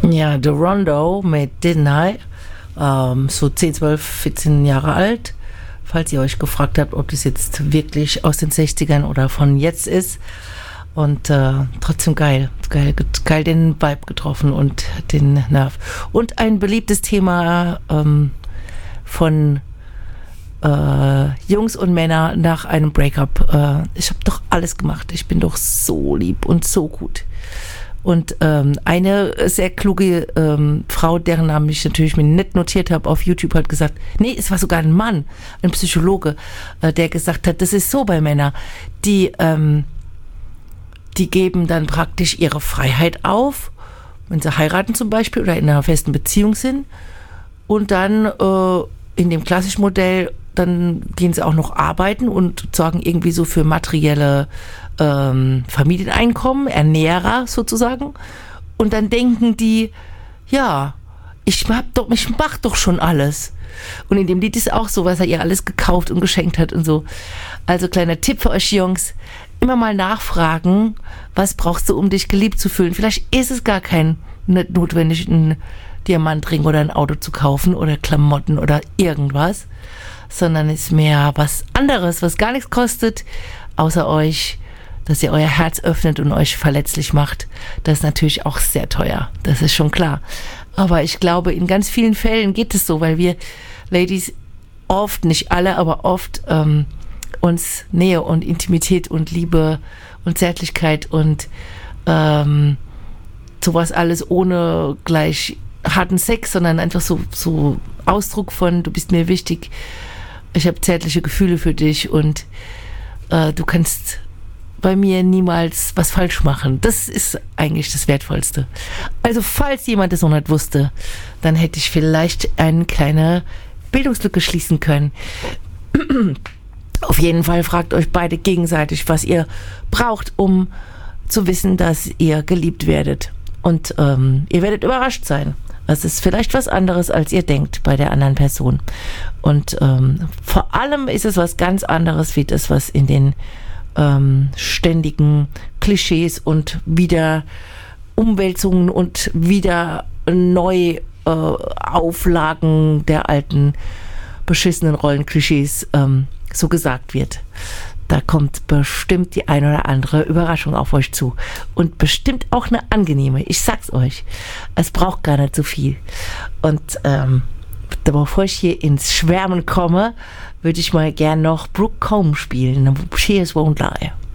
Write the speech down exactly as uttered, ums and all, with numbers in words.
Ja, The Rondo mit Didn't I, ähm, so zehn, zwölf, vierzehn Jahre alt. Falls ihr euch gefragt habt, ob das jetzt wirklich aus den sechzigern oder von jetzt ist. Und äh, trotzdem geil. geil. Geil den Vibe getroffen und den Nerv. Und ein beliebtes Thema ähm, von äh, Jungs und Männer nach einem Breakup. Äh, ich habe doch alles gemacht. Ich bin doch so lieb und so gut. Und ähm, eine sehr kluge ähm, Frau, deren Namen ich natürlich mir nicht notiert habe, auf YouTube hat gesagt, nee, es war sogar ein Mann, ein Psychologe, äh, der gesagt hat, das ist so bei Männern, die, ähm, die geben dann praktisch ihre Freiheit auf, wenn sie heiraten zum Beispiel oder in einer festen Beziehung sind. Und dann äh, in dem klassischen Modell, dann gehen sie auch noch arbeiten und sorgen irgendwie so für materielle ähm, Familieneinkommen, Ernährer sozusagen. Und dann denken die, ja, ich hab doch, ich mach doch schon alles. Und in dem Lied ist auch so, was er ihr alles gekauft und geschenkt hat und so. Also kleiner Tipp für euch Jungs, immer mal nachfragen, was brauchst du, um dich geliebt zu fühlen. Vielleicht ist es gar kein nicht notwendig, einen Diamantring oder ein Auto zu kaufen oder Klamotten oder irgendwas, sondern ist mehr was anderes, was gar nichts kostet, außer euch, dass ihr euer Herz öffnet und euch verletzlich macht. Das ist natürlich auch sehr teuer, das ist schon klar. Aber ich glaube, in ganz vielen Fällen geht es so, weil wir Ladies oft, nicht alle, aber oft ähm, uns Nähe und Intimität und Liebe und Zärtlichkeit und ähm, sowas alles ohne gleich harten Sex, sondern einfach so, so Ausdruck von, du bist mir wichtig, ich habe zärtliche Gefühle für dich und äh, du kannst bei mir niemals was falsch machen. Das ist eigentlich das Wertvollste. Also falls jemand das noch nicht wusste, dann hätte ich vielleicht eine kleine Bildungslücke schließen können. Auf jeden Fall fragt euch beide gegenseitig, was ihr braucht, um zu wissen, dass ihr geliebt werdet. Und ähm, ihr werdet überrascht sein. Es ist vielleicht was anderes, als ihr denkt bei der anderen Person. Und ähm, vor allem ist es was ganz anderes, wie das, was in den ähm, ständigen Klischees und wieder Umwälzungen und wieder Neuauflagen äh, der alten beschissenen Rollenklischees ähm, so gesagt wird. Da kommt bestimmt die ein oder andere Überraschung auf euch zu. Und bestimmt auch eine angenehme. Ich sag's euch. Es braucht gar nicht so viel. Und ähm, bevor ich hier ins Schwärmen komme, würde ich mal gern noch Brooke Combe spielen. She Won't Lie.